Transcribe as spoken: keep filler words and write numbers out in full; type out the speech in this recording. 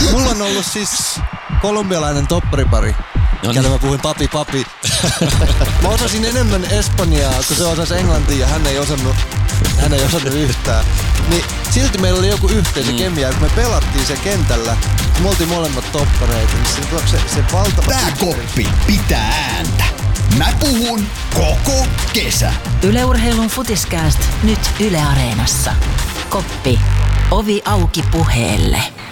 mulla on ollut siis kolumbialainen topparipari. No Käydä mä puhuin papi papi. Mä osasin enemmän espanjaa, kun se osasi englantia ja hän ei osannut, hän ei osannut yhtään. Niin silti meillä oli joku yhteisö mm. kemia, kun me pelattiin se kentällä. Me oltiin molemmat toppareita, niin se, se, se valtava... Tää koppi pitää ääntä. Mä puhun koko kesä. Yle Urheilun Futiskääst nyt Yle Areenassa. Koppi. Ovi auki puheelle.